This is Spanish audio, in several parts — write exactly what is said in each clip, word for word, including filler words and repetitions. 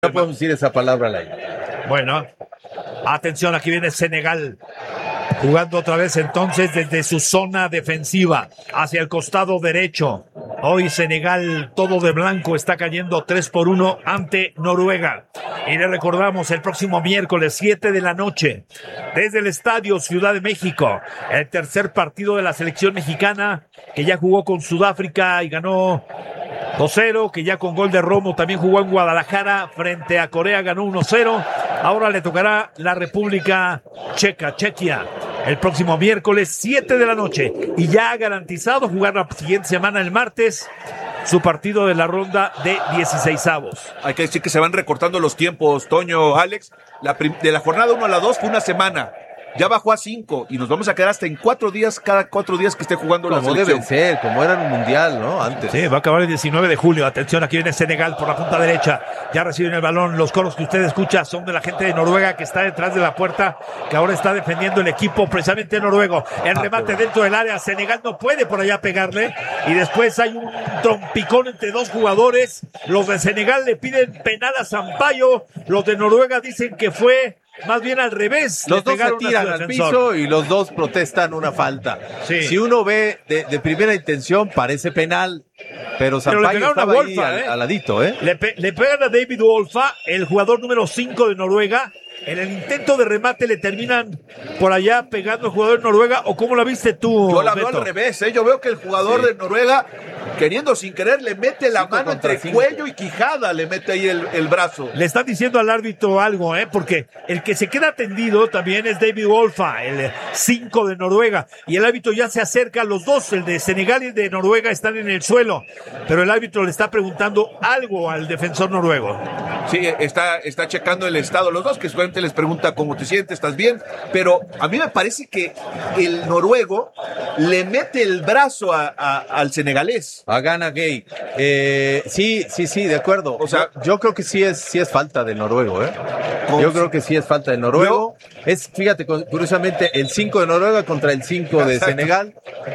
No podemos decir esa palabra al aire. Bueno, atención, aquí viene Senegal. Jugando otra vez entonces desde su zona defensiva hacia el costado derecho. Hoy Senegal todo de blanco está cayendo tres por uno ante Noruega. Y le recordamos el próximo miércoles siete de la noche desde el Estadio Ciudad de México, el tercer partido de la selección mexicana que ya jugó con Sudáfrica y ganó dos cero, que ya con gol de Romo también jugó en Guadalajara frente a Corea, ganó uno cero. Ahora le tocará la República Checa, Chequia, el próximo miércoles siete de la noche, y ya ha garantizado jugar la siguiente semana, el martes, su partido de la ronda de dieciseisavos. Hay que decir que se van recortando los tiempos, Toño, Alex. La prim- de la jornada uno a la dos fue una semana. Ya bajó a cinco y nos vamos a quedar hasta en cuatro días, cada cuatro días que esté jugando la Como selección. debe ser, como era en un mundial, ¿no? Antes. Sí, va a acabar el diecinueve de julio. Atención, aquí viene Senegal por la punta derecha. Ya reciben el balón. Los coros que usted escucha son de la gente de Noruega que está detrás de la puerta, que ahora está defendiendo el equipo precisamente noruego. El remate dentro del área. Senegal no puede por allá pegarle. Y después hay un trompicón entre dos jugadores. Los de Senegal le piden penal a Sampaio. Los de Noruega dicen que fue más bien al revés. Los dos se tiran al piso y los dos protestan una falta. Sí. Si uno ve de, de primera intención, parece penal, pero Sampaio estaba ahí Wolfa, al, ¿eh? al ladito, ¿eh? Le, pe- le pegan a David Wolfa, el jugador número cinco de Noruega. En el intento de remate le terminan por allá pegando al jugador de Noruega. ¿O cómo la viste tú, Yo la Beto? veo al revés, ¿eh? Yo veo que el jugador Sí. de Noruega, queriendo sin querer, le mete la Cinco mano contra entre cinco. cuello y quijada, le mete ahí el, el brazo. Le están diciendo al árbitro algo, ¿eh? Porque el que se queda tendido también es David Wolfa, el cinco de Noruega. Y el árbitro ya se acerca, los dos, el de Senegal y el de Noruega, están en el suelo. Pero el árbitro le está preguntando algo al defensor noruego. Sí, está, está checando el estado. Los dos que seguramente les pregunta cómo te sientes, ¿estás bien? Pero a mí me parece que el noruego le mete el brazo a, a, al senegalés. A Gana Gay. Eh, sí, sí, sí, de acuerdo. O sea, yo, yo creo que sí es, sí es falta del noruego, ¿eh? Yo creo que sí es falta del noruego. Es, fíjate, curiosamente, el cinco de Noruega contra el cinco de Senegal.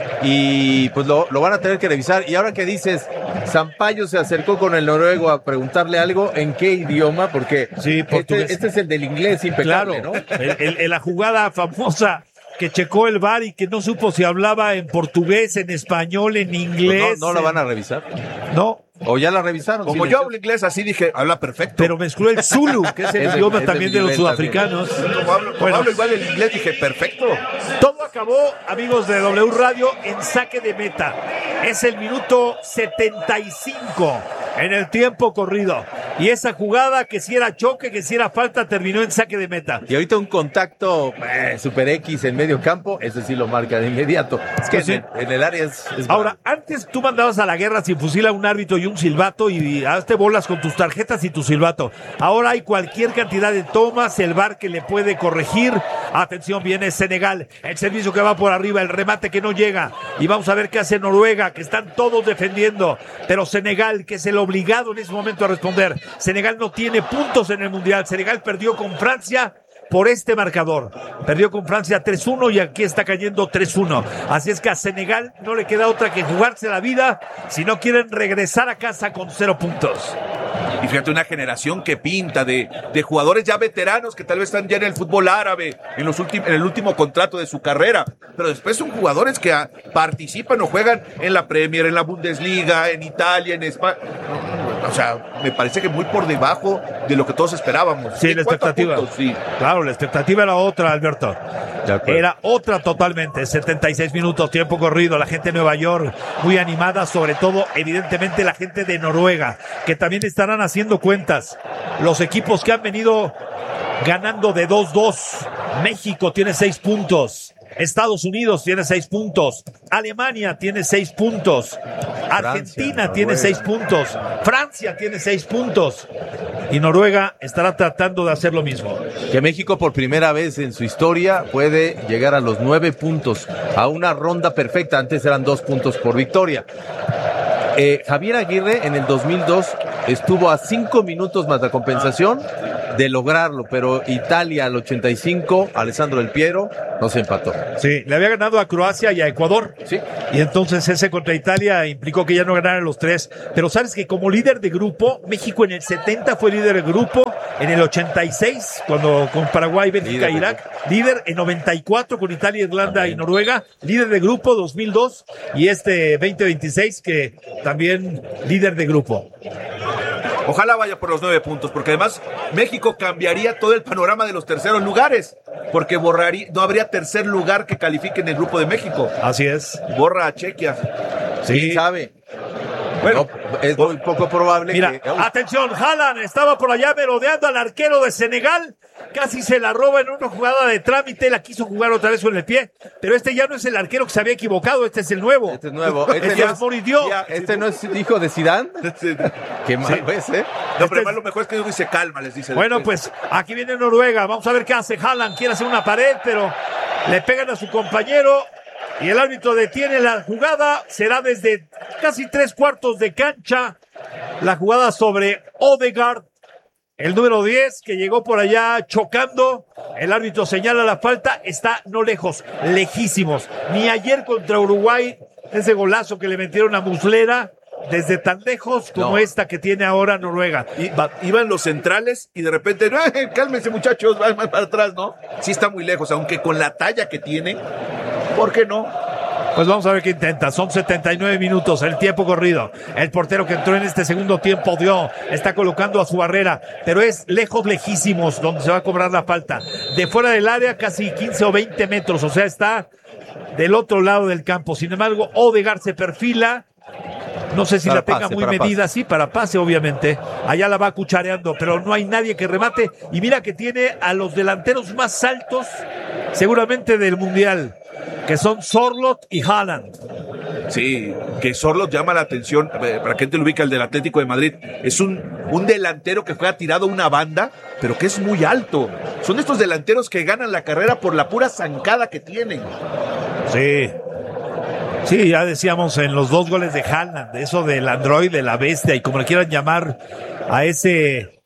Y pues lo, lo van a tener que revisar. Y ahora que dices, Sampaio se acercó con el noruego a preguntarle algo, ¿en qué idioma? Porque Sí, portugués. este, este es el del inglés impecable, Claro, ¿no? el- el- el- la jugada famosa que checó el V A R y que no supo si hablaba en portugués, en español, en Pues inglés. no, no la en- van a revisar. No, O ya la revisaron. Como sí, yo le- hablo inglés, así dije, habla perfecto. pero mezcló el Zulu, que es el Es de- idioma es de también de los nivel sudafricanos. Como hablo, como Bueno, hablo igual el inglés, dije, perfecto. todo acabó, amigos de W Radio, en saque de meta. Es el minuto setenta y cinco en el tiempo corrido. Y esa jugada, que si era choque, que si era falta, terminó en saque de meta. Y ahorita un contacto eh, super X en medio campo, eso sí lo marca de inmediato. Es que Pues sí. en, el, en el área es, es Ahora, antes tú mandabas a la guerra sin fusil a un árbitro y un silbato y hazte bolas con tus tarjetas y tu silbato. Ahora hay cualquier cantidad de tomas, el V A R que le puede corregir. Atención, viene Senegal, el servicio que va por arriba, el remate que no llega. Y vamos a ver qué hace Noruega, que están todos defendiendo. Pero Senegal, que es el obligado en ese momento a responder. Senegal no tiene puntos en el Mundial. Senegal perdió con Francia por este marcador. Perdió con Francia tres uno y aquí está cayendo tres uno. Así es que a Senegal no le queda otra que jugarse la vida si no quieren regresar a casa con cero puntos. Y fíjate, una generación que pinta de, de jugadores ya veteranos que tal vez están ya en el fútbol árabe, en, los últimos, en el último contrato de su carrera, pero después son jugadores que a, participan o juegan en la Premier, en la Bundesliga, en Italia, en España. O sea, me parece que muy por debajo de lo que todos esperábamos. Sí, la expectativa. Puntos, sí. Claro, la expectativa era otra, Alberto. De acuerdo. Era otra totalmente. setenta y seis minutos, tiempo corrido. La gente de Nueva York muy animada, sobre todo, evidentemente, la gente de Noruega, que también estarán haciendo cuentas. Los equipos que han venido ganando de dos dos. México tiene seis puntos. Estados Unidos tiene seis puntos. Alemania tiene seis puntos. Argentina Francia, tiene Noruega. seis puntos. Francia tiene seis puntos. Y Noruega estará tratando de hacer lo mismo. que México por primera vez en su historia puede llegar a los nueve puntos, a una ronda perfecta. Antes eran dos puntos por victoria. Eh, Javier Aguirre en el dos mil dos estuvo a cinco minutos más la compensación de lograrlo, pero Italia al ochenta y cinco, Alessandro Del Piero, no se empató. Sí, le había ganado a Croacia y a Ecuador. Sí. Y entonces ese contra Italia implicó que ya no ganaran los tres. Pero sabes que como líder de grupo, México en el setenta fue líder de grupo, en el ochenta y seis, cuando con Paraguay, Bélgica, Líder. Irak, líder en noventa y cuatro con Italia, Irlanda y Noruega, líder de grupo dos mil dos y este veinte veintiséis que también líder de grupo. Ojalá vaya por los nueve puntos, porque además México cambiaría todo el panorama de los terceros lugares, porque borraría, no habría tercer lugar que califique en el grupo de México. Así es. Borra a Chequia. Sí. ¿Quién sabe? Bueno, No, es muy poco probable. Mira, que... atención, Haaland estaba por allá merodeando al arquero de Senegal, casi se la roba en una jugada de trámite, la quiso jugar otra vez con el pie, pero este ya no es el arquero que se había equivocado, este es el nuevo. Este es nuevo. Este, El no, Yasmor Idió. es, este no es hijo de Zidane. Qué mal es, ¿eh? No, Este pero es- más lo mejor es que dice calma, les dice. Bueno, después. pues aquí viene Noruega, vamos a ver qué hace Haaland, quiere hacer una pared, pero le pegan a su compañero y el árbitro detiene la jugada, será desde casi tres cuartos de cancha, la jugada sobre Odegaard, el número diez, que llegó por allá chocando, el árbitro señala la falta, está no lejos, lejísimos, ni ayer contra Uruguay, ese golazo que le metieron a Muslera, desde tan lejos como No. esta que tiene ahora Noruega. Y- iban los centrales y de repente, no, eh, cálmense muchachos, van más para atrás, ¿no? Sí está muy lejos, aunque con la talla que tiene, ¿por qué no? Pues vamos a ver qué intenta. Son setenta y nueve minutos, el tiempo corrido. El portero que entró en este segundo tiempo dio, está colocando a su barrera, pero es lejos, lejísimos, donde se va a cobrar la falta. De fuera del área, casi quince o veinte metros, o sea, está del otro lado del campo. Sin embargo, Odegaard se perfila. No sé si Para la tenga pase, muy para medida, pase. sí, para pase, obviamente. Allá la va cuchareando, pero no hay nadie que remate. Y mira que tiene a los delanteros más altos, seguramente del Mundial, que son Sorloth y Haaland. Sí, que Sorloth llama la atención, eh, para que gente lo ubica, el del Atlético de Madrid. Es un, un delantero que fue tirado a una banda, pero que es muy alto. Son estos delanteros que ganan la carrera por la pura zancada que tienen. Sí. Sí, ya decíamos en los dos goles de Haaland, eso del android, de la bestia, y como le quieran llamar a ese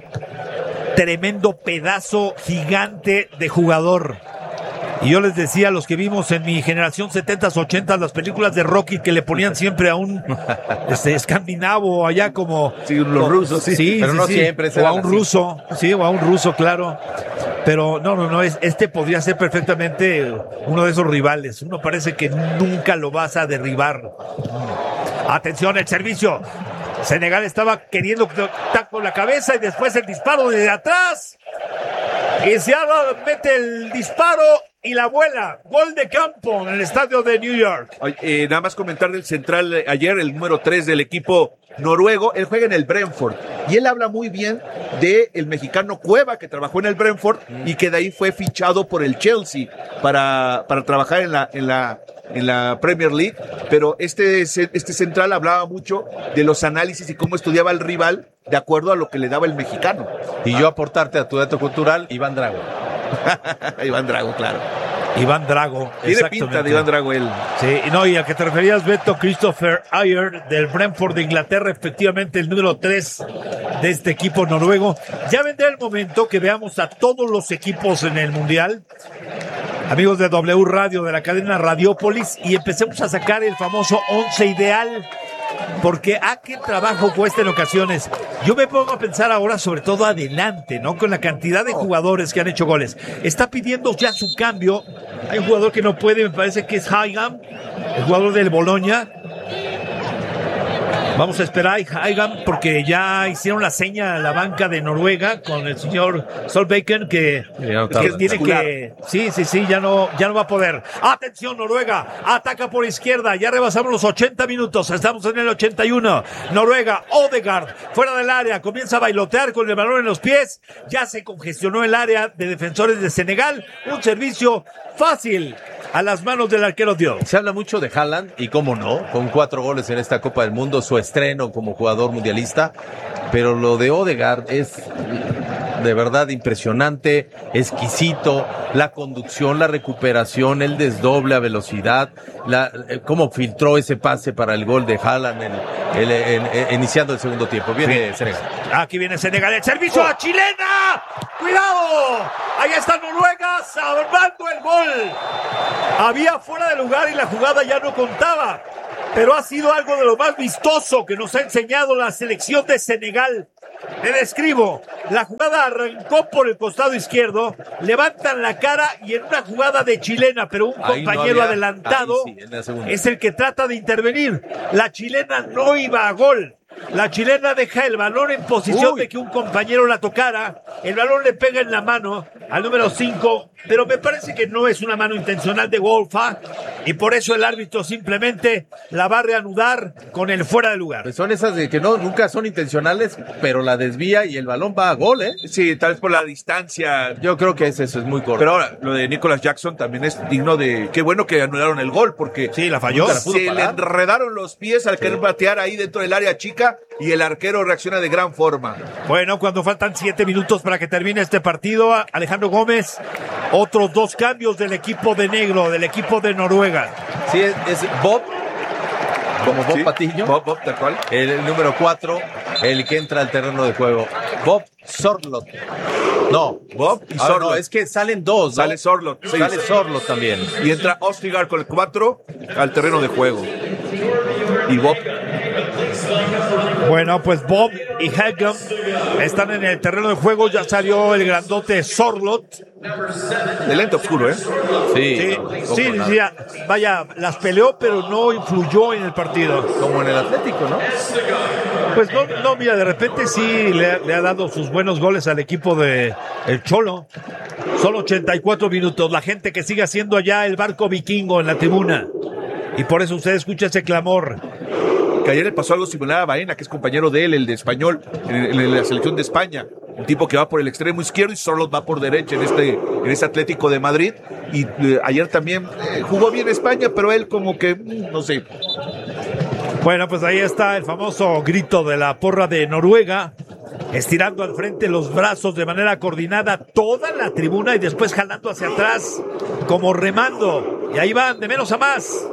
tremendo pedazo gigante de jugador. Y yo les decía a los que vimos en mi generación setentas, ochentas, las películas de Rocky que le ponían siempre a un este, escandinavo allá como... Sí, los rusos, sí. pero no siempre O a serán un así. ruso, sí, o a un ruso, claro. Pero no, no, no, es, este podría ser perfectamente uno de esos rivales. Uno parece que nunca lo vas a derribar. Atención, el servicio. Senegal estaba queriendo estar con la cabeza y después el disparo desde atrás. Y Seattle mete el disparo y la vuela. Gol de campo en el estadio de New York. Oye, eh, nada más comentar del central eh, ayer, el número tres del equipo noruego. Él juega en el Brentford y él habla muy bien de el mexicano Cueva, que trabajó en el Brentford y que de ahí fue fichado por el Chelsea para, para trabajar en la, en la, en la Premier League. Pero este, este central hablaba mucho de los análisis y cómo estudiaba el rival de acuerdo a lo que le daba el mexicano. Y yo aportarte a tu dato cultural, Iván Drago. Iván Drago, claro. Iván Drago. Tiene pinta de Iván Drago él. Sí, no, y al que te referías, Beto, Christopher Ayer, del Brentford de Inglaterra, efectivamente el número tres de este equipo noruego. Ya vendrá el momento que veamos a todos los equipos en el Mundial, amigos de W Radio, de la cadena Radiópolis, y empecemos a sacar el famoso once ideal, porque a qué trabajo cuesta en ocasiones. Yo me pongo a pensar ahora sobre todo adelante, ¿no? Con la cantidad de jugadores que han hecho goles. Está pidiendo ya su cambio. Hay un jugador que no puede, me parece que es Haigam, el jugador del Bologna. Vamos a esperar a Haigam porque ya hicieron la seña a la banca de Noruega con el señor Solbakken que, no que tarda. tiene que... Sí, sí, sí, ya no, ya no va a poder. Atención, Noruega, ataca por izquierda, ya rebasamos los ochenta minutos, estamos en el ochenta y uno. Noruega, Odegaard, fuera del área, comienza a bailotear con el balón en los pies, ya se congestionó el área de defensores de Senegal, un servicio fácil a las manos del arquero Diop. Se habla mucho de Haaland, y cómo no, con cuatro goles en esta Copa del Mundo, su estreno como jugador mundialista, pero lo de Odegaard es de verdad impresionante, exquisito, la conducción, la recuperación, el desdoble a velocidad, la, eh, cómo filtró ese pase para el gol de Haaland en, en, en, en, iniciando el segundo tiempo. Viene sí. Senegal. Aquí viene Senegal, el servicio oh. a la chilena. ¡Cuidado! Ahí está Noruega salvando el gol. Había fuera de lugar y la jugada ya no contaba. Pero ha sido algo de lo más vistoso que nos ha enseñado la selección de Senegal. Le describo, la jugada arrancó por el costado izquierdo, levantan la cara y en una jugada de chilena, pero un ahí compañero no había, adelantado sí, es el que trata de intervenir. La chilena no iba a gol. La chilena deja el balón en posición Uy. de que un compañero la tocara. El balón le pega en la mano al número cinco, pero me parece que no es una mano intencional de Wolfa y por eso el árbitro simplemente la va a reanudar con el fuera de lugar. Pues son esas de que no nunca son intencionales, pero la desvía y el balón va a gol, ¿eh? Sí, tal vez por la distancia. Yo creo que es eso, es muy corto. Pero ahora, lo de Nicholas Jackson también es digno de... Qué bueno que anularon el gol, porque... Sí, la falló. La se parar. Le enredaron los pies al sí. querer batear ahí dentro del área chica y el arquero reacciona de gran forma. Bueno, cuando faltan siete minutos para que termine este partido, Alejandro Gómez, otros dos cambios del equipo de negro, del equipo de Noruega. Sí, es, es Bob, como Bob sí, Patiño. Bob, Bob, tal cual. El, el número cuatro, el que entra al terreno de juego. Bob Sorloth. No, Bob y ah, Sorloth. No, es que salen dos, ¿no? Sale Sorloth. Sí. Sale Sorloth también. Y entra Ostigar con el cuatro al terreno de juego. Y Bob. Bueno, pues Bob y Hegem están en el terreno de juego. Ya salió el grandote Sorloth. De lente oscuro, ¿eh? Sí, sí, no, sí, sí, vaya, las peleó, pero no influyó en el partido. Como en el Atlético, ¿no? Pues no, no, mira, de repente sí le, le ha dado sus buenos goles al equipo de el Cholo. Son ochenta y cuatro minutos. La gente que sigue haciendo allá el barco vikingo en la tribuna. Y por eso usted escucha ese clamor. Que ayer le pasó algo similar a Baena, que es compañero de él, el de Español, en, en la selección de España. Un tipo que va por el extremo izquierdo y Sorloth va por derecha en este, en este Atlético de Madrid. Y eh, ayer también eh, jugó bien España, pero él como que, no sé. Bueno, pues ahí está el famoso grito de la porra de Noruega, estirando al frente los brazos de manera coordinada toda la tribuna y después jalando hacia atrás como remando. Y ahí van de menos a más.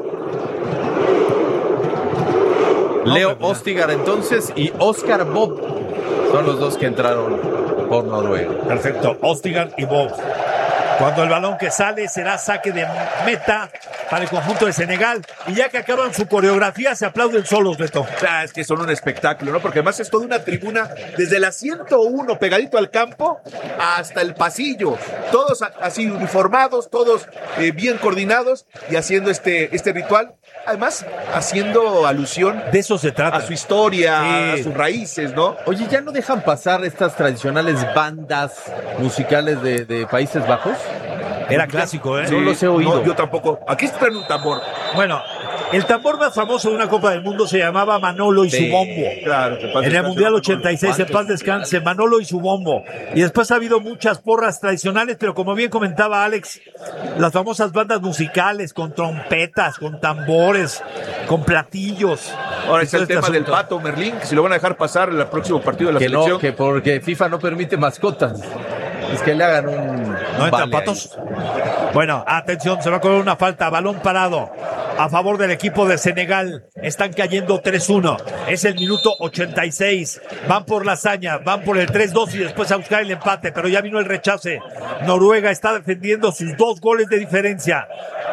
Leo Ostigar entonces y Oscar Bob son los dos que entraron por Noruega. Perfecto, Ostigar y Bob. Cuando el balón que sale será saque de meta para el conjunto de Senegal. Y ya que acaban su coreografía, se aplauden solos, Beto. Ah, es que son un espectáculo, ¿no? Porque además es toda una tribuna desde la ciento uno pegadito al campo hasta el pasillo. Todos así uniformados, todos eh, bien coordinados y haciendo este, este ritual. Además, haciendo alusión de eso se trata, a su historia, sí. a sus raíces, ¿no? Oye, ¿ya no dejan pasar estas tradicionales bandas musicales de, de Países Bajos? Era clásico, ¿eh? Sí, no los he oído. No, yo tampoco. Aquí traen un tambor. Bueno, el tambor más famoso de una Copa del Mundo se llamaba Manolo y sí, su bombo. Claro. En el Mundial ochenta y seis, en paz descanse, Manolo y su bombo. Y después ha habido muchas porras tradicionales, pero como bien comentaba Alex, las famosas bandas musicales con trompetas, con tambores, con platillos. Ahora está el tema asunto del Pato Merlín, que si lo van a dejar pasar en el próximo partido de la que selección. No, que porque FIFA no permite mascotas. Es que le hagan un... ¿No entran patos? Ahí. Bueno, atención, se va a correr una falta, balón parado a favor del equipo de Senegal. Están cayendo tres uno. Es el minuto ochenta y seis. Van por la hazaña, van por el tres dos y después a buscar el empate, pero ya vino el rechace. Noruega está defendiendo sus dos goles de diferencia.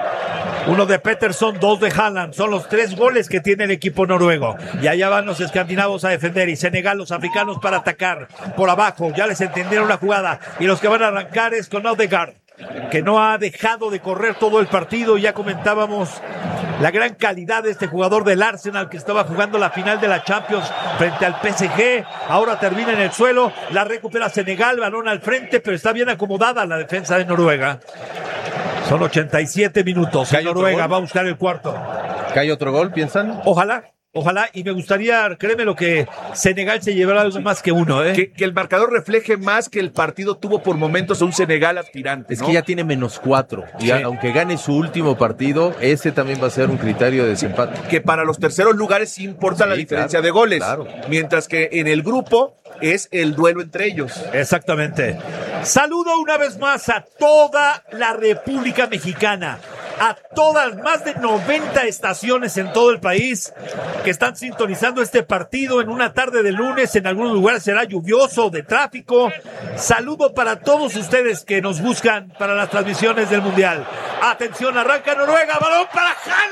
Uno de Peterson, dos de Haaland. Son los tres goles que tiene el equipo noruego. Y allá van los escandinavos a defender. Y Senegal, los africanos para atacar. Por abajo, ya les entendieron la jugada. Y los que van a arrancar es con Odegaard, que no ha dejado de correr todo el partido. Ya comentábamos la gran calidad de este jugador del Arsenal, que estaba jugando la final de la Champions frente al P S G. Ahora termina en el suelo. La recupera Senegal, balón al frente, pero está bien acomodada la defensa de Noruega. Son ochenta y siete minutos. Noruega va a buscar el cuarto. ¿Cae otro gol, piensan? Ojalá. Ojalá, y me gustaría, créeme lo que Senegal se llevará algo más que uno, ¿eh? Que, que el marcador refleje más que el partido tuvo por momentos a un Senegal aspirante, Es ¿no? que ya tiene menos cuatro. Y Sí. a- aunque gane su último partido, ese también va a ser un criterio de desempate. Que para los terceros lugares sí importa Sí, la diferencia claro, de goles. claro. Mientras que en el grupo es el duelo entre ellos. Exactamente. Saludo una vez más a toda la República Mexicana, a todas más de noventa estaciones en todo el país que están sintonizando este partido en una tarde de lunes. En algunos lugares será lluvioso, de tráfico. Saludo para todos ustedes que nos buscan para las transmisiones del Mundial. Atención, arranca Noruega, balón para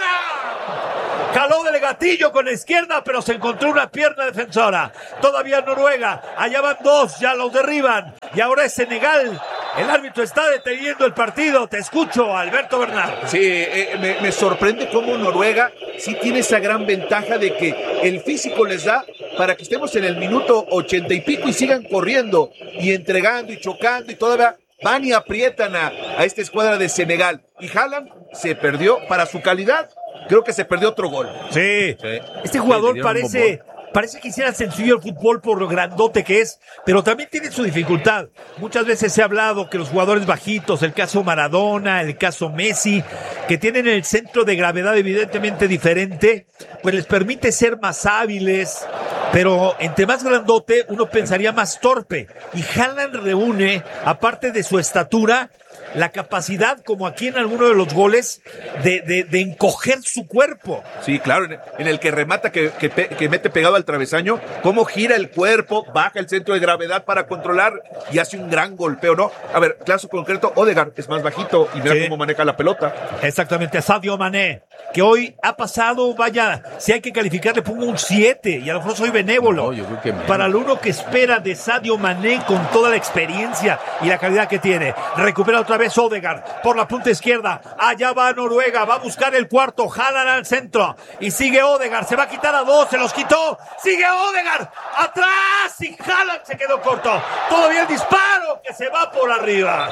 Jala. Caló del gatillo con la izquierda, pero se encontró una pierna defensora. Todavía Noruega. Allá van dos, ya los derriban. Y ahora es Senegal. El árbitro está deteniendo el partido. Te escucho, Alberto Bernal. Sí, eh, me, me sorprende cómo Noruega sí tiene esa gran ventaja de que el físico les da para que estemos en el minuto ochenta y pico y sigan corriendo y entregando y chocando y todavía van y aprietan a, a esta escuadra de Senegal. Y Haaland se perdió para su calidad. Creo que se perdió otro gol. Sí. Sí. Este jugador Le dieron un parece, parece que hiciera sencillo el fútbol por lo grandote que es, pero también tiene su dificultad. Muchas veces se ha hablado que los jugadores bajitos, el caso Maradona, el caso Messi, que tienen el centro de gravedad evidentemente diferente, pues les permite ser más hábiles, pero entre más grandote uno pensaría más torpe. Y Haaland reúne, aparte de su estatura, la capacidad, como aquí en alguno de los goles, de, de, de encoger su cuerpo. Sí, claro, en, en el que remata, que, que, pe- que mete pegado al travesaño, cómo gira el cuerpo, baja el centro de gravedad para controlar y hace un gran golpeo, ¿no? A ver, caso concreto, Odegaard es más bajito y mira Sí. cómo maneja la pelota. Exactamente, Sadio Mané, que hoy ha pasado, vaya, si hay que calificar, le pongo un siete, y a lo mejor soy benévolo. No, yo creo que menos. Para lo uno que espera de Sadio Mané con toda la experiencia y la calidad que tiene. Recupera otra vez Odegaard por la punta izquierda. Allá va Noruega, va a buscar el cuarto, jalan al centro y sigue Odegaard, se va a quitar a dos, se los quitó, sigue Odegaard, atrás y Haaland se quedó corto. Todavía el disparo que se va por arriba.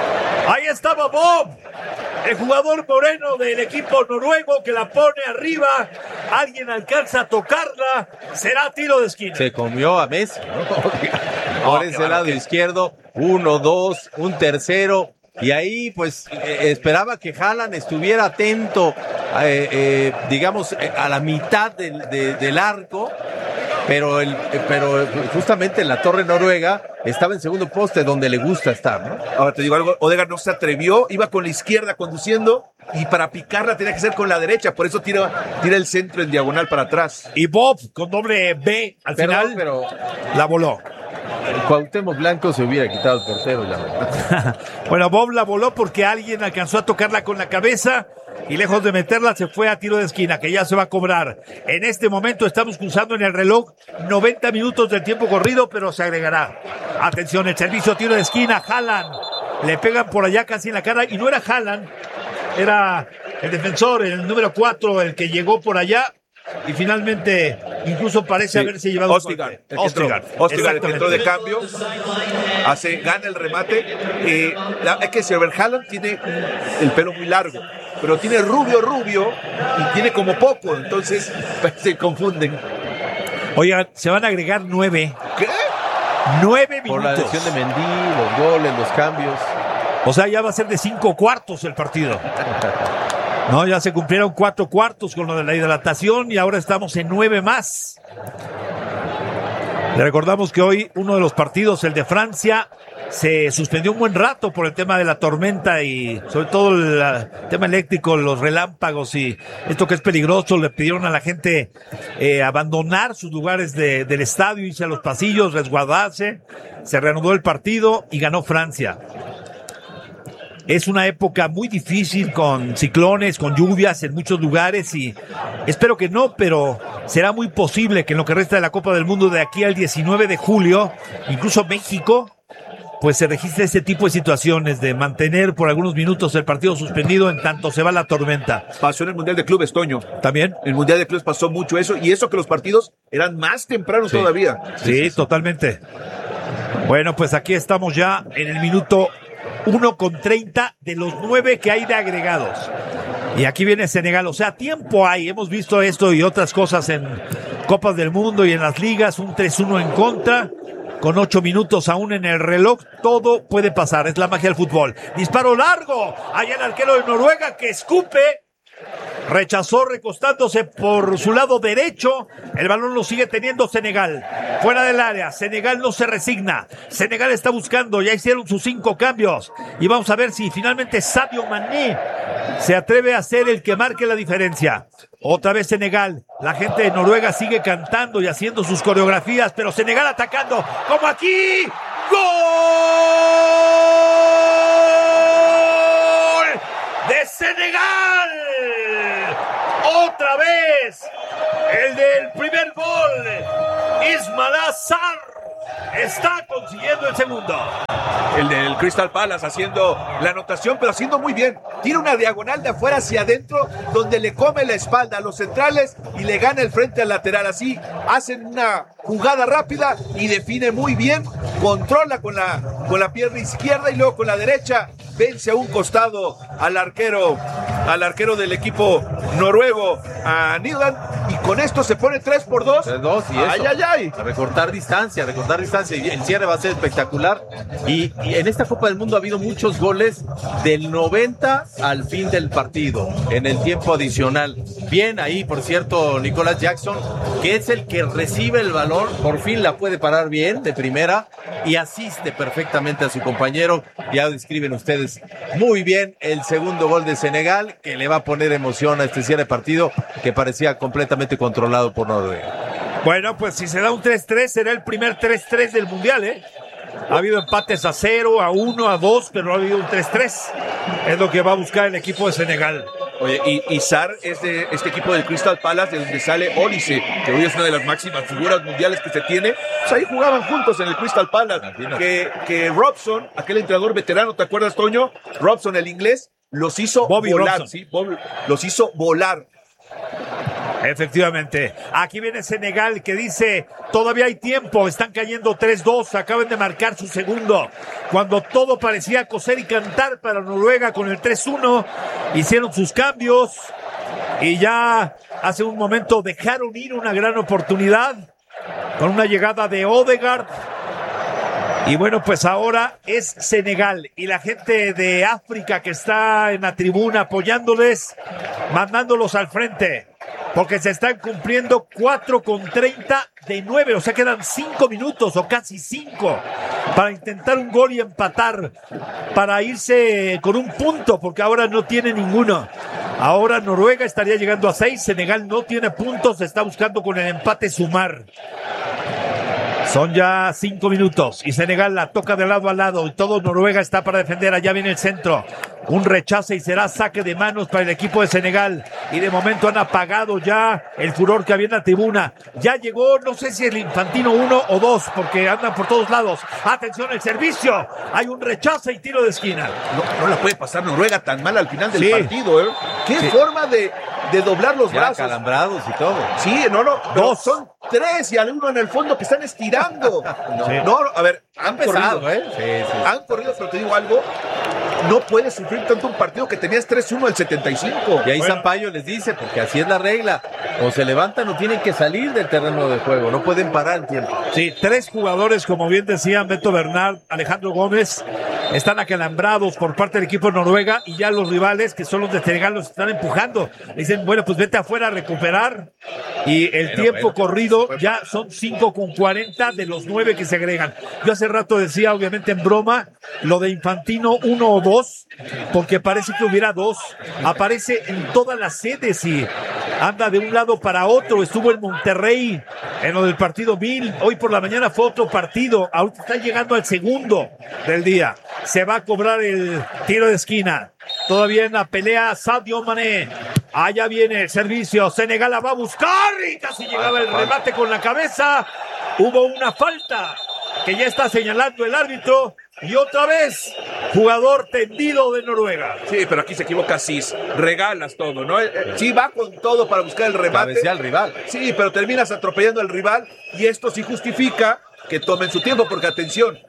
Ahí estaba Bob, el jugador moreno del equipo noruego que la pone arriba. Alguien alcanza a tocarla, será tiro de esquina. Se comió a Messi, ¿no? Por qué ese bárbaro, lado qué- izquierdo, uno, dos, un tercero. Y ahí, pues, eh, esperaba que Haaland estuviera atento, eh, eh, digamos, eh, a la mitad del, de- del arco, pero, el, eh, pero justamente en la torre noruega estaba en segundo poste, donde le gusta estar, ¿no? Ahora te digo algo, Odegaard no se atrevió, iba con la izquierda conduciendo y para picarla tenía que ser con la derecha, por eso tira, tira el centro en diagonal para atrás. Y Bob con doble B al Perdón, final pero la voló. el Cuauhtémoc Blanco se hubiera quitado el portero, la verdad. Bueno, Bob la voló porque alguien alcanzó a tocarla con la cabeza y lejos de meterla se fue a tiro de esquina, que ya se va a cobrar. En este momento estamos cruzando en el reloj noventa minutos del tiempo corrido, pero se agregará. Atención, el servicio a tiro de esquina, Haaland. Le pegan por allá casi en la cara y no era Haaland, era el defensor, el número cuatro, el que llegó por allá. Y finalmente, incluso parece Sí. haberse llevado Ostigar, un el golpe. que entró, Ostigar, Ostigar, el que entró de exactamente. cambio, hace, gana el remate. Eh, la- hay que decir, a ver, Haaland tiene el pelo muy largo, pero tiene rubio, rubio, y tiene como poco, entonces se confunden. Oigan, se van a agregar nueve. ¿Qué? Nueve Por la minutos. lesión de Mendy, los goles, los cambios. O sea, ya va a ser de cinco cuartos el partido. No, ya se cumplieron cuatro cuartos con lo de la hidratación y ahora estamos en nueve más. Le recordamos que hoy uno de los partidos, el de Francia, se suspendió un buen rato por el tema de la tormenta y sobre todo el uh, tema eléctrico, los relámpagos y esto que es peligroso. Le pidieron a la gente eh, abandonar sus lugares de, del estadio, irse a los pasillos, resguardarse. Se reanudó el partido y ganó Francia. Es una época muy difícil con ciclones, con lluvias en muchos lugares y espero que no, pero será muy posible que en lo que resta de la Copa del Mundo de aquí al diecinueve de julio, incluso México, pues se registre este tipo de situaciones de mantener por algunos minutos el partido suspendido en tanto se va la tormenta. Pasó en el Mundial de Clubes, Toño. ¿También? En el Mundial de Clubes pasó mucho eso, y eso que los partidos eran más tempranos Sí. todavía. Sí, totalmente. Bueno, pues aquí estamos ya en el minuto uno con treinta de los nueve que hay de agregados. Y aquí viene Senegal, o sea, tiempo hay, hemos visto esto y otras cosas en Copas del Mundo y en las ligas, un tres uno en contra, con ocho minutos aún en el reloj, todo puede pasar, es la magia del fútbol. Disparo largo, allá el arquero de Noruega que escupe, rechazó recostándose por su lado derecho, el balón lo sigue teniendo Senegal, fuera del área, Senegal no se resigna, Senegal está buscando, ya hicieron sus cinco cambios, y vamos a ver si finalmente Sadio Mané se atreve a ser el que marque la diferencia. Otra vez Senegal, la gente de Noruega sigue cantando y haciendo sus coreografías, pero Senegal atacando, como aquí, ¡gol! ¡De Senegal! ¡Otra vez! El del primer gol, Ismail Sarr está consiguiendo el segundo. El del Crystal Palace haciendo la anotación, pero haciendo muy bien. Tira una diagonal de afuera hacia adentro, donde le come la espalda a los centrales y le gana el frente al lateral. Así hacen una jugada rápida y define muy bien. Controla con la, con la pierna izquierda y luego con la derecha vence a un costado al arquero, al arquero del equipo noruego, a Nyland, y con esto se pone tres por dos. tres dos y eso. Ay, ay, ay. A recortar distancia, recortar distancia. Y el cierre va a ser espectacular. Y, y en esta Copa del Mundo ha habido muchos goles del noventa al fin del partido, en el tiempo adicional. Bien ahí, por cierto, Nicolás Jackson, que es el que recibe el balón, por fin la puede parar bien de primera y asiste perfectamente a su compañero. Ya describen ustedes muy bien el segundo gol de Senegal, que le va a poner emoción a este cierre de partido que parecía completamente controlado por Noruega. Bueno, pues si se da un tres tres, será el primer tres tres del Mundial, ¿eh? Ha habido empates a cero, a uno, a dos, pero no ha habido un tres tres. Es lo que va a buscar el equipo de Senegal. Oye, y, y Sarr es de este equipo del Crystal Palace, de donde sale Olise, que hoy es una de las máximas figuras mundiales que se tiene. Pues ahí jugaban juntos en el Crystal Palace. Que, que Robson, aquel entrenador veterano, ¿te acuerdas, Toño? Robson, el inglés, los hizo Bobby volar. Robson. ¿Sí? Bobby, los hizo volar. Efectivamente, aquí viene Senegal que dice, todavía hay tiempo, están cayendo tres dos, acaban de marcar su segundo, cuando todo parecía coser y cantar para Noruega con el tres uno, hicieron sus cambios y ya hace un momento dejaron ir una gran oportunidad con una llegada de Odegaard. Y bueno, pues ahora es Senegal y la gente de África que está en la tribuna apoyándoles, mandándolos al frente, porque se están cumpliendo cuatro con treinta de nueve, o sea quedan cinco minutos o casi cinco para intentar un gol y empatar, para irse con un punto, porque ahora no tiene ninguno. Ahora Noruega estaría llegando a seis, Senegal no tiene puntos, se está buscando con el empate sumar. Son ya cinco minutos y Senegal la toca de lado a lado y todo Noruega está para defender. Allá viene el centro, un rechazo y será saque de manos para el equipo de Senegal. Y de momento han apagado ya el furor que había en la tribuna. Ya llegó, no sé si el Infantino uno o dos, porque andan por todos lados. Atención, el servicio. Hay un rechazo y tiro de esquina. No, no la puede pasar Noruega tan mal al final del Sí. partido, ¿eh? Qué Sí. forma de, de doblar los Ya brazos. calambrados y todo. Sí, no, no. pero Dos. Son tres y al uno en el fondo que están estirando. No, Sí. no, a ver, han Pesado, corrido. ¿eh? Sí, sí. Han corrido, pero te digo algo. No puedes sufrir tanto un partido que tenías tres uno al setenta y cinco. Y ahí Bueno. Sampaio les dice, porque así es la regla, o se levantan o tienen que salir del terreno de juego, no pueden parar el tiempo. Sí, tres jugadores, como bien decían Beto Bernard, Alejandro Gómez, están acalambrados por parte del equipo de Noruega y ya los rivales, que son los de Senegal, los están empujando. Le dicen, bueno, pues vete afuera a recuperar. Y el Bueno, tiempo bueno. corrido ya son cinco con cuarenta de los nueve que se agregan. Yo hace rato decía, obviamente en broma, lo de Infantino uno o dos, porque parece que hubiera dos. Aparece en todas las sedes y anda de un lado para otro. Estuvo en Monterrey en lo del partido Mil. Hoy por la mañana fue otro partido. Ahorita está llegando al segundo del día. Se va a cobrar el tiro de esquina. Todavía en la pelea Sadio Mané. Allá viene el servicio. Senegal la va a buscar y casi llegaba el remate con la cabeza. Hubo una falta que ya está señalando el árbitro. Y otra vez, jugador tendido de Noruega. Sí, pero aquí se equivoca Cis. Regalas todo, ¿no? Eh, eh, Sí, va con todo para buscar el remate. Cabecea al rival. Sí, pero terminas atropellando al rival y esto sí justifica que tomen su tiempo, porque atención,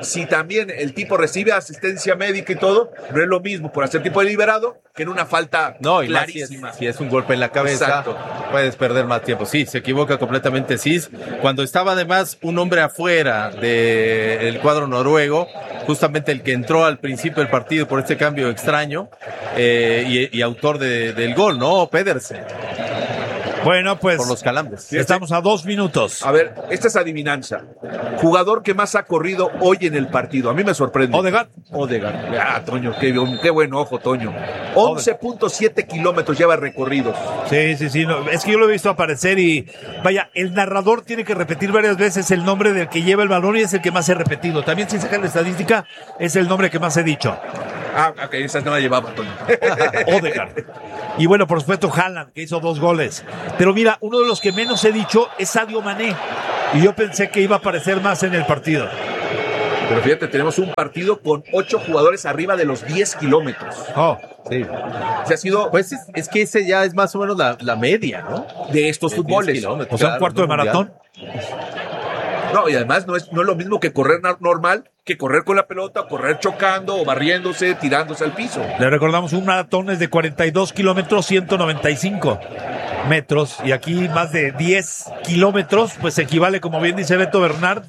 si también el tipo recibe asistencia médica y todo, no es lo mismo por hacer tipo deliberado que en una falta no, y clarísima. Si es, si es un golpe en la cabeza, exacto, puedes perder más tiempo. Sí, se equivoca completamente Cis. Cuando estaba además un hombre afuera del cuadro noruego, justamente el que entró al principio del partido por este cambio extraño, eh, y, y autor de, del gol, ¿no? Pedersen. Bueno, pues por los calambres. Estamos a dos minutos. A ver, esta es adivinanza. Jugador que más ha corrido hoy en el partido. A mí me sorprende. Odegaard. Odegaard. Ah, Toño, qué, qué buen ojo, Toño. once punto siete kilómetros lleva recorridos. Sí, sí, sí. No, es que yo lo he visto aparecer y vaya, el narrador tiene que repetir varias veces el nombre del que lleva el balón y es el que más he repetido. También si sacan la estadística, es el nombre que más he dicho. Ah, ok, esa no la llevaba, Toño. Odegaard. Y bueno, por supuesto, Haaland, que hizo dos goles. Pero mira, uno de los que menos he dicho es Sadio Mané. Y yo pensé que iba a aparecer más en el partido. Pero fíjate, tenemos un partido con ocho jugadores arriba de los diez kilómetros. Oh, sí. Se ha sido... Pues es, es que ese ya es más o menos la, la media, ¿no? De estos de fútboles. O sea, claro, un cuarto de maratón. No, y además no es, no es lo mismo que correr normal que correr con la pelota, correr chocando o barriéndose, tirándose al piso. Le recordamos, un maratón es de cuarenta y dos kilómetros, ciento noventa y cinco metros, y aquí más de diez kilómetros, pues equivale, como bien dice Beto Bernard,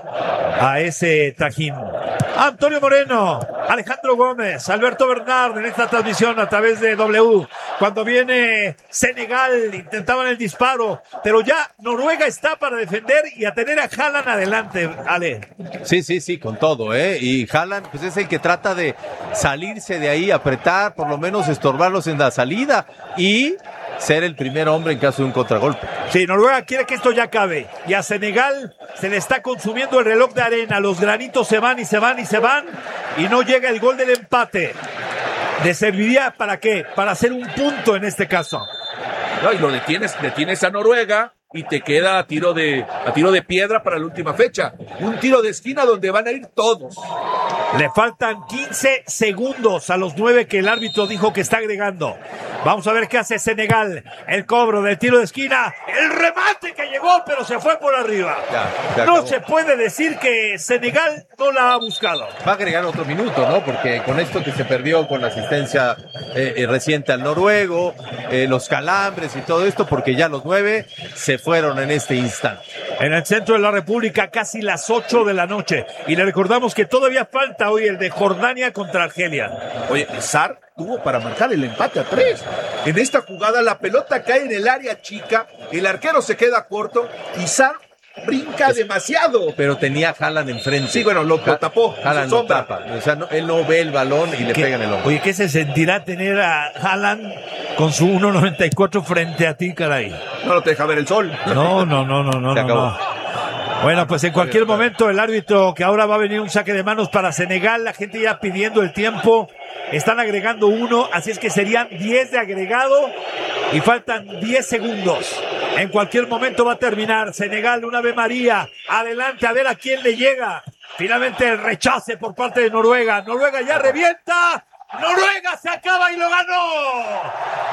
a ese trajín. Antonio Moreno, Alejandro Gómez, Alberto Bernard en esta transmisión a través de W. Cuando viene Senegal, intentaban el disparo, pero ya Noruega está para defender y a tener a Haaland adelante, Ale. Sí, sí, sí, con todo, ¿eh? Y Haaland, pues es el que trata de salirse de ahí, apretar, por lo menos estorbarlos en la salida y ser el primer hombre en caso de un contragolpe. Sí, Noruega quiere que esto ya acabe. Y a Senegal se le está consumiendo el reloj de arena. Los granitos se van y se van y se van. Y no llega el gol del empate. ¿Le serviría para qué? Para hacer un punto en este caso. No, y lo detienes, detienes a Noruega y te queda a tiro de a tiro de piedra para la última fecha. Un tiro de esquina donde van a ir todos. Le faltan quince segundos a los nueve que el árbitro dijo que está agregando. Vamos a ver qué hace Senegal. El cobro del tiro de esquina. El remate que llegó, pero se fue por arriba. Ya, ya no se puede decir que Senegal no la ha buscado. Va a agregar otro minuto, ¿no? Porque con esto que se perdió con la asistencia eh, eh, reciente al noruego, eh, los calambres y todo esto, porque ya los nueve se fueron en este instante. En el centro de la República, casi las ocho de la noche. Y le recordamos que todavía falta hoy el de Jordania contra Argelia. Oye, Sar tuvo para marcar el empate a tres. En esta jugada la pelota cae en el área chica, el arquero se queda corto y Sar brinca es, demasiado. Pero tenía a Haaland enfrente. Sí, bueno, lo, lo tapó. Haaland lo tapa. O sea, no, él no ve el balón y le pega en el hombro. Oye, ¿qué se sentirá tener a Haaland con su uno noventa y cuatro frente a ti, caray? No, no te deja ver el sol. No, no, no, no, no. Se acabó. No. Bueno, pues en cualquier momento el árbitro, que ahora va a venir un saque de manos para Senegal, la gente ya pidiendo el tiempo, están agregando uno, así es que serían diez de agregado y faltan diez segundos. En cualquier momento va a terminar. Senegal, una Ave María, adelante a ver a quién le llega. Finalmente el rechace por parte de Noruega. Noruega ya revienta. Noruega se acaba y lo ganó.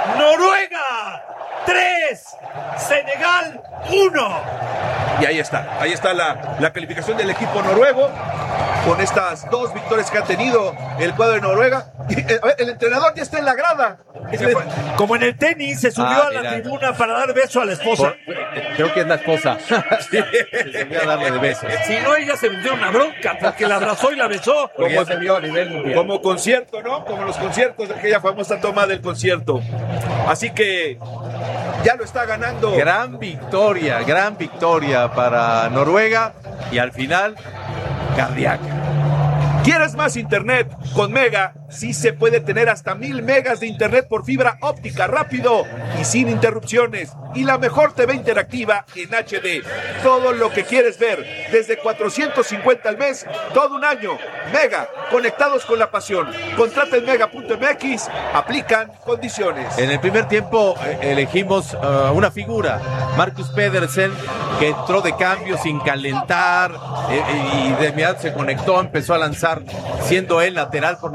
Noruega tres, Senegal uno. Y ahí está, ahí está la, la calificación del equipo noruego con estas dos victorias que ha tenido el cuadro de Noruega. Y, eh, el entrenador ya está en la grada. Como en el tenis, se subió ah, a la mira. tribuna para dar beso a la esposa. Por, creo que es la esposa. Sí, se subió a darle de besos. Si no, ella se metió una bronca porque la abrazó y la besó. Como, se vio a nivel mundial. Como concierto, ¿no? Como los conciertos de aquella famosa toma del concierto. Así que ya lo está ganando. Gran victoria, gran victoria para Noruega y al final, cardíaca. ¿Quieres más internet? Con Mega sí se puede tener hasta mil megas de internet por fibra óptica rápido y sin interrupciones. Y la mejor T V interactiva en H D. Todo lo que quieres ver desde cuatrocientos cincuenta al mes, todo un año. Mega, conectados con la pasión. Contrata en mega punto m x, aplican condiciones. En el primer tiempo eh, elegimos uh, una figura, Marcus Pedersen, que entró de cambio sin calentar eh, y de inmediato se conectó, empezó a lanzar siendo él lateral por la derecha.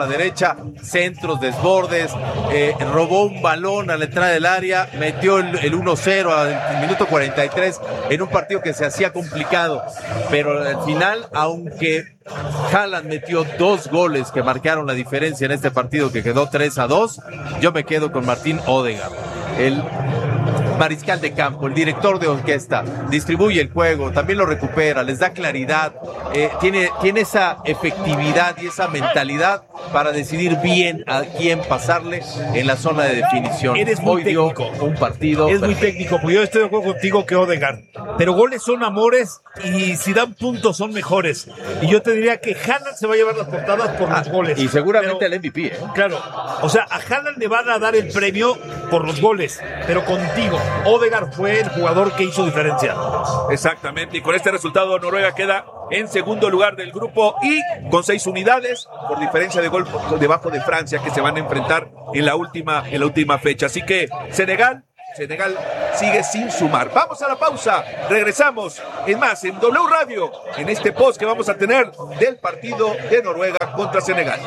derecha, centros, desbordes, eh, robó un balón a la entrada del área, metió el, el uno cero al minuto cuarenta y tres en un partido que se hacía complicado, pero al final, aunque Haaland metió dos goles que marcaron la diferencia en este partido que quedó tres a dos, yo me quedo con Martín Ødegaard, el mariscal de campo, el director de orquesta, distribuye el juego, también lo recupera, les da claridad, eh, tiene, tiene esa efectividad y esa mentalidad para decidir bien a quién pasarle en la zona de definición. Eres muy Hoy dio técnico. un partido. Es muy técnico, porque yo estoy de acuerdo contigo que Ødegaard, pero goles son amores y si dan puntos son mejores. Y yo te diría que Haaland se va a llevar las portadas por Ah, los goles. y seguramente Pero, el M V P, ¿eh? Claro, o sea, a Haaland le van a dar el premio por los goles, pero contigo, Ødegaard fue el jugador que hizo diferencia. Exactamente, y con este resultado Noruega queda en segundo lugar del grupo y con seis unidades por diferencia de gol por debajo de Francia, que se van a enfrentar en la última, en la última fecha. Así que Senegal, Senegal sigue sin sumar. Vamos a la pausa, regresamos en más en W Radio, en este post que vamos a tener del partido de Noruega contra Senegal.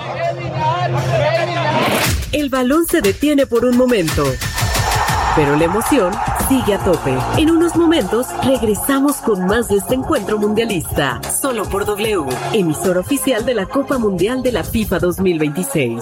El balón se detiene por un momento, pero la emoción sigue a tope. En unos momentos regresamos con más de este encuentro mundialista, solo por W, emisor oficial de la Copa Mundial de la FIFA dos mil veintiséis.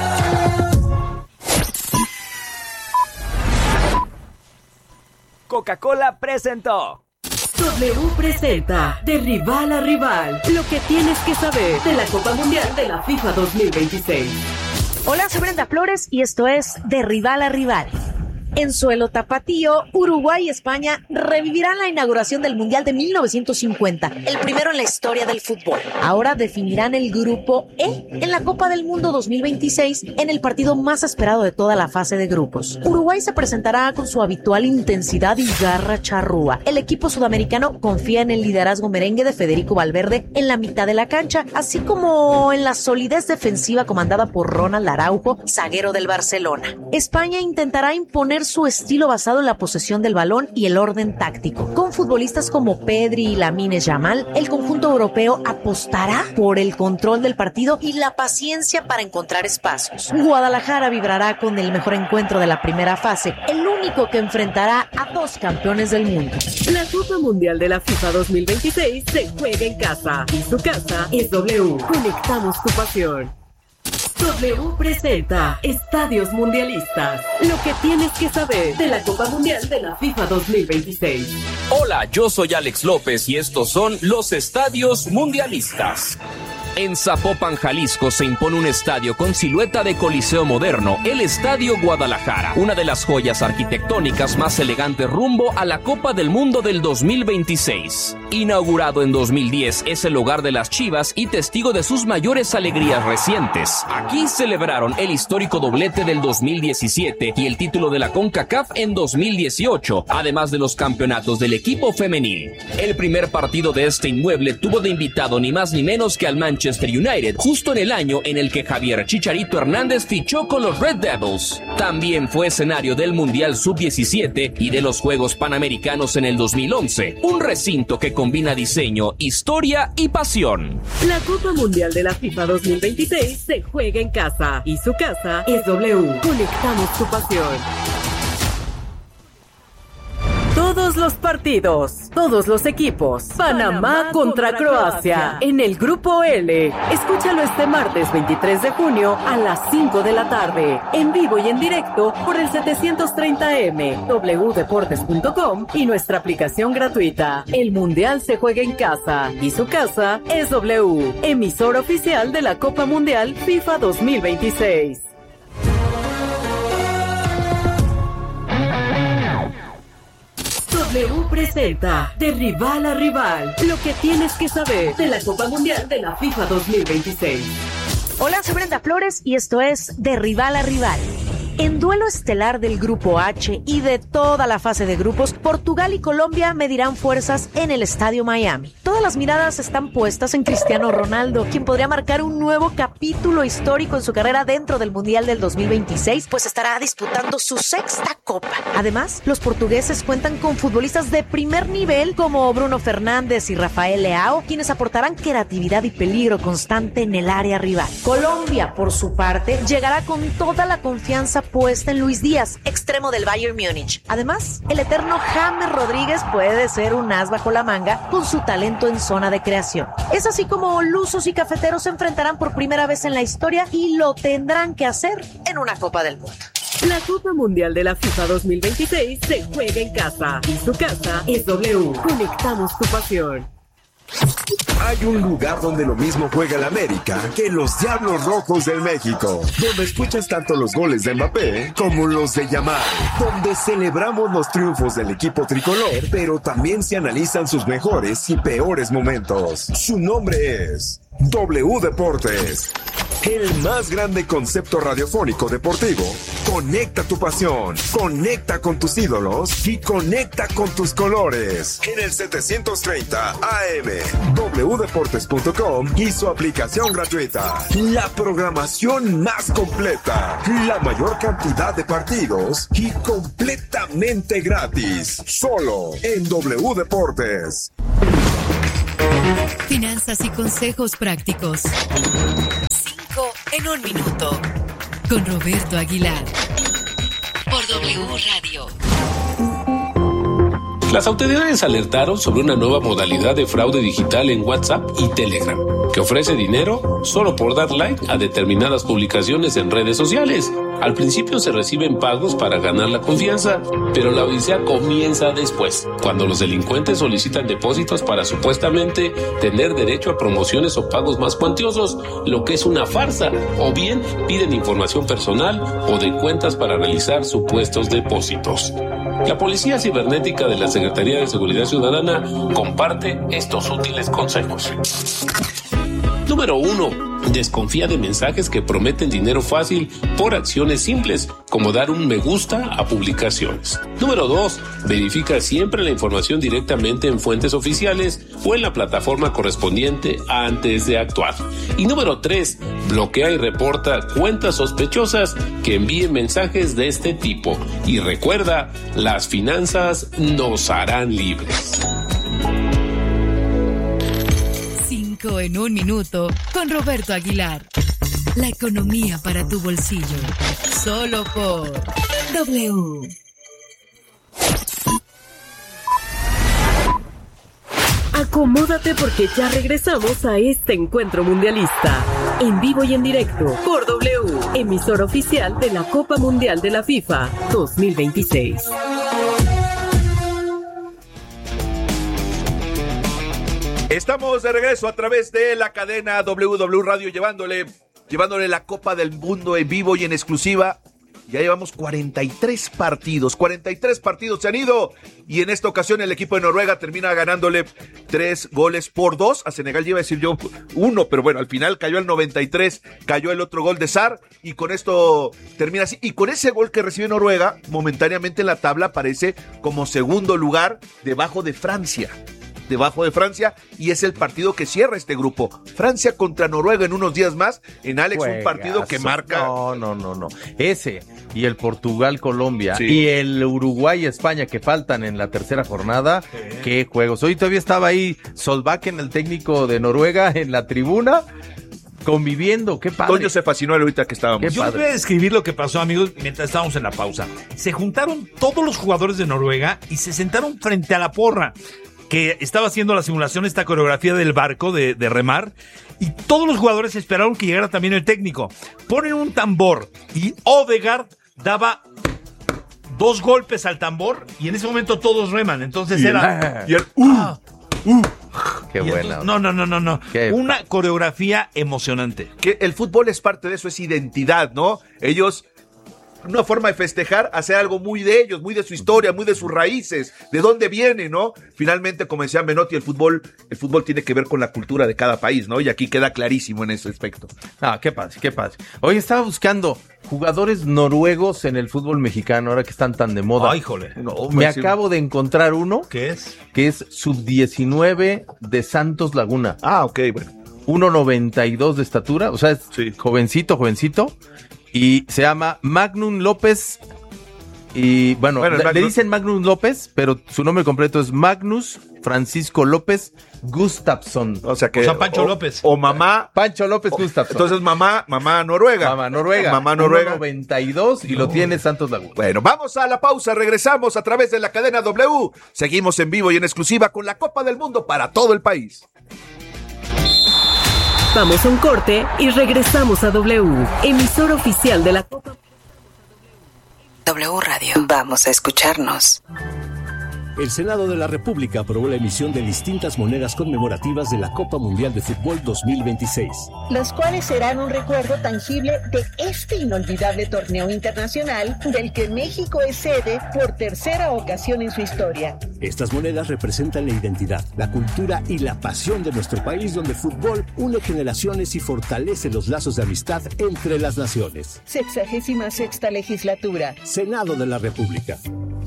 Coca-Cola presentó. W presenta De Rival a Rival, lo que tienes que saber de la Copa Mundial de la FIFA dos mil veintiséis. Hola, soy Brenda Flores y esto es De Rival a Rival. En suelo tapatío, Uruguay y España revivirán la inauguración del Mundial de mil novecientos cincuenta, el primero en la historia del fútbol. Ahora definirán el grupo E en la Copa del Mundo dos mil veintiséis en el partido más esperado de toda la fase de grupos. Uruguay se presentará con su habitual intensidad y garra charrúa. El equipo sudamericano confía en el liderazgo merengue de Federico Valverde en la mitad de la cancha, así como en la solidez defensiva comandada por Ronald Araujo, zaguero del Barcelona. España intentará imponer su estilo basado en la posesión del balón y el orden táctico. Con futbolistas como Pedri y Lamine Yamal, el conjunto europeo apostará por el control del partido y la paciencia para encontrar espacios. Guadalajara vibrará con el mejor encuentro de la primera fase, el único que enfrentará a dos campeones del mundo. La Copa Mundial de la FIFA dos mil veintiséis se juega en casa y su casa es W. Conectamos tu pasión. W presenta Estadios Mundialistas, lo que tienes que saber de la Copa Mundial de la FIFA dos mil veintiséis. Hola, yo soy Alex López y estos son los Estadios Mundialistas. En Zapopan, Jalisco, se impone un estadio con silueta de coliseo moderno, el Estadio Guadalajara, una de las joyas arquitectónicas más elegantes rumbo a la Copa del Mundo del dos mil veintiséis. Inaugurado en dos mil diez, es el hogar de las Chivas y testigo de sus mayores alegrías recientes. Aquí celebraron el histórico doblete del dos mil diecisiete y el título de la CONCACAF en dos mil dieciocho, además de los campeonatos del equipo femenil. El primer partido de este inmueble tuvo de invitado ni más ni menos que al Manchester United, justo en el año en el que Javier Chicharito Hernández fichó con los Red Devils. También fue escenario del Mundial sub diecisiete y de los Juegos Panamericanos en el dos mil once, un recinto que combina diseño, historia y pasión. La Copa Mundial de la FIFA dos mil veintiséis se juega en casa y su casa es W. Conectamos tu pasión. Todos los partidos, todos los equipos. Panamá contra Croacia en el Grupo L. Escúchalo este martes veintitrés de junio a las cinco de la tarde, en vivo y en directo por el setecientos treinta eme, w deportes punto com y nuestra aplicación gratuita. El Mundial se juega en casa y su casa es W, emisor oficial de la Copa Mundial FIFA dos mil veintiséis. W presenta De Rival a Rival, lo que tienes que saber de la Copa Mundial de la FIFA dos mil veintiséis. Hola, soy Brenda Flores y esto es De Rival a Rival. En duelo estelar del Grupo H y de toda la fase de grupos, Portugal y Colombia medirán fuerzas en el Estadio Miami. Todas las miradas están puestas en Cristiano Ronaldo, quien podría marcar un nuevo capítulo histórico en su carrera dentro del Mundial del dos mil veintiséis, pues estará disputando su sexta copa. Además, los portugueses cuentan con futbolistas de primer nivel como Bruno Fernández y Rafael Leao, quienes aportarán creatividad y peligro constante en el área rival. Colombia, por su parte, llegará con toda la confianza puesta en Luis Díaz, extremo del Bayern Múnich. Además, el eterno James Rodríguez puede ser un as bajo la manga con su talento en zona de creación. Es así como lusos y cafeteros se enfrentarán por primera vez en la historia y lo tendrán que hacer en una Copa del Mundo. La Copa Mundial de la FIFA dos mil veintiséis se juega en casa y su casa es W. Conectamos tu pasión. Hay un lugar donde lo mismo juega el América que los Diablos Rojos del México, donde escuchas tanto los goles de Mbappé como los de Yamal, donde celebramos los triunfos del equipo tricolor, pero también se analizan sus mejores y peores momentos. Su nombre es W Deportes, el más grande concepto radiofónico deportivo. Conecta tu pasión, conecta con tus ídolos y conecta con tus colores. En el setecientos treinta A M, w deportes punto com y su aplicación gratuita. La programación más completa, la mayor cantidad de partidos y completamente gratis. Solo en W Deportes. Finanzas y consejos prácticos. Cinco en un minuto. Con Roberto Aguilar. Por W Radio. Las autoridades alertaron sobre una nueva modalidad de fraude digital en WhatsApp y Telegram, que ofrece dinero solo por dar like a determinadas publicaciones en redes sociales. Al principio se reciben pagos para ganar la confianza, pero la odisea comienza después, cuando los delincuentes solicitan depósitos para supuestamente tener derecho a promociones o pagos más cuantiosos, lo que es una farsa, o bien piden información personal o de cuentas para realizar supuestos depósitos. La Policía Cibernética de la Secretaría de Seguridad Ciudadana comparte estos útiles consejos. Número uno. Desconfía de mensajes que prometen dinero fácil por acciones simples, como dar un me gusta a publicaciones. Número dos. Verifica siempre la información directamente en fuentes oficiales o en la plataforma correspondiente antes de actuar. Y número tres. Bloquea y reporta cuentas sospechosas que envíen mensajes de este tipo. Y recuerda, las finanzas nos harán libres. En un minuto con Roberto Aguilar. La economía para tu bolsillo. Solo por W. Acomódate porque ya regresamos a este encuentro mundialista. En vivo y en directo por W, emisora oficial de la Copa Mundial de la FIFA dos mil veintiséis. Estamos de regreso a través de la cadena W W Radio, llevándole, llevándole la Copa del Mundo en vivo y en exclusiva. Ya llevamos cuarenta y tres partidos, cuarenta y tres partidos se han ido, y en esta ocasión el equipo de Noruega termina ganándole tres goles por dos a Senegal. Iba a decir yo uno, pero bueno, al final cayó el noventa y tres, cayó el otro gol de Sarr, y con esto termina así. Y con ese gol que recibe Noruega, momentáneamente en la tabla aparece como segundo lugar debajo de Francia. debajo de Francia, y es el partido que cierra este grupo. Francia contra Noruega en unos días más. En Alex, Juegazo. Un partido que marca... No, no, no, no. Ese, y el Portugal-Colombia, sí. y el Uruguay-España que faltan en la tercera jornada. Sí. Qué juegos. Hoy todavía estaba ahí Solbakken, el técnico de Noruega, en la tribuna, conviviendo. Qué padre. Toño se fascinó ahorita que estábamos. Yo voy a describir lo que pasó, amigos, mientras estábamos en la pausa. Se juntaron todos los jugadores de Noruega y se sentaron frente a la porra, que estaba haciendo la simulación, esta coreografía del barco de, de remar, y todos los jugadores esperaron que llegara también el técnico. Ponen un tambor y Odegaard daba dos golpes al tambor y en ese momento todos reman. Entonces y era... El, y el, uh, ah, uh. Qué buena. Entonces, no, no, no, no, no. Qué Una coreografía emocionante. Que el fútbol es parte de eso, es identidad, ¿no? Ellos... una forma de festejar, hacer algo muy de ellos, muy de su historia, muy de sus raíces, de dónde viene, ¿no? Finalmente, como decía Menotti, el fútbol, el fútbol tiene que ver con la cultura de cada país, ¿no? Y aquí queda clarísimo en ese aspecto. Ah, qué padre, qué padre. Hoy estaba buscando jugadores noruegos en el fútbol mexicano, ahora que están tan de moda. Ay, jole. No, me acabo de encontrar uno. ¿Qué es? Que es sub diecinueve de Santos Laguna. Ah, ok, bueno. uno noventa y dos de estatura, o sea, es Sí. jovencito, jovencito. Y se llama Magnum López. Y bueno, Bueno, le, Magnus- le dicen Magnus López, pero su nombre completo es Magnus Francisco López Gustafsson. O sea que. O sea, Pancho o, López. O mamá. Pancho López Gustafsson. Entonces, mamá, mamá noruega. Mamá Noruega. Mamá noruega. uno noventa y dos y lo tiene Santos Laguna. Bueno, vamos a la pausa, regresamos a través de la cadena W. Seguimos en vivo y en exclusiva con la Copa del Mundo para todo el país. Vamos a un corte y regresamos a W, emisora oficial de la Copa. W Radio. Vamos a escucharnos. El Senado de la República aprobó la emisión de distintas monedas conmemorativas de la Copa Mundial de Fútbol dos mil veintiséis. Las cuales serán un recuerdo tangible de este inolvidable torneo internacional del que México es sede por tercera ocasión en su historia. Estas monedas representan la identidad, la cultura y la pasión de nuestro país, donde el fútbol une generaciones y fortalece los lazos de amistad entre las naciones. Sexagésima sexta legislatura. Senado de la República.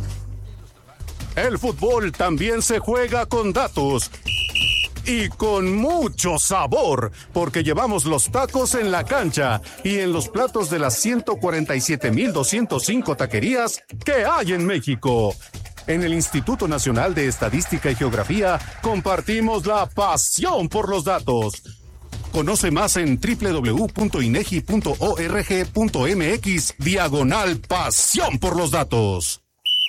El fútbol también se juega con datos y con mucho sabor, porque llevamos los tacos en la cancha y en los platos de las ciento cuarenta y siete mil doscientos cinco taquerías que hay en México. En el Instituto Nacional de Estadística y Geografía compartimos la pasión por los datos. Conoce más en doble u doble u doble u punto inegi punto org punto mx diagonal pasión por los datos.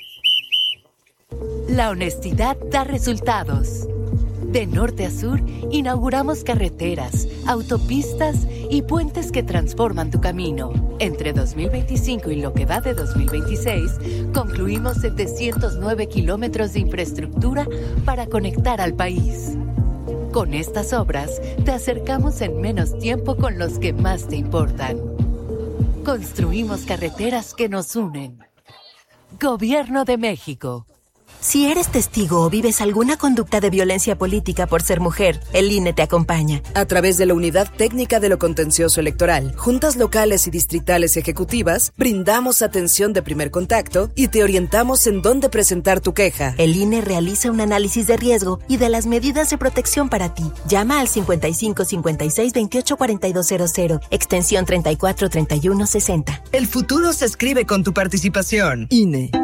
La honestidad da resultados. De norte a sur, inauguramos carreteras, autopistas y puentes que transforman tu camino. Entre dos mil veinticinco y lo que va de dos mil veintiséis, concluimos setecientos nueve kilómetros de infraestructura para conectar al país. Con estas obras, te acercamos en menos tiempo con los que más te importan. Construimos carreteras que nos unen. Gobierno de México. Si eres testigo o vives alguna conducta de violencia política por ser mujer, el I N E te acompaña. A través de la Unidad Técnica de lo Contencioso Electoral, juntas locales y distritales ejecutivas, brindamos atención de primer contacto y te orientamos en dónde presentar tu queja. El I N E realiza un análisis de riesgo y de las medidas de protección para ti. Llama al cincuenta y cinco cincuenta y seis veintiocho cuarenta y dos cero cero, extensión treinta y cuatro treinta y uno sesenta. El futuro se escribe con tu participación. I N E.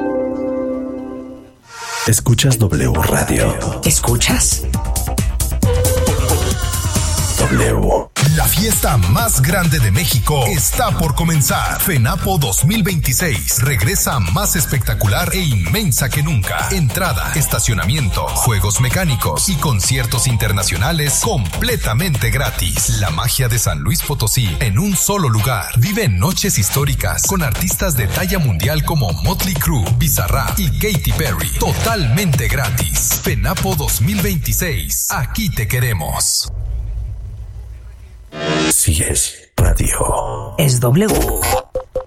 Escuchas W Radio. ¿Escuchas? W. La fiesta más grande de México está por comenzar. FENAPO dos mil veintiséis regresa más espectacular e inmensa que nunca. Entrada, estacionamiento, juegos mecánicos y conciertos internacionales completamente gratis. La magia de San Luis Potosí en un solo lugar. Vive noches históricas con artistas de talla mundial como Motley Crue, Bizarrap y Katy Perry. Totalmente gratis. FENAPO dos mil veintiséis. Aquí te queremos. Sigues Radio. Es W.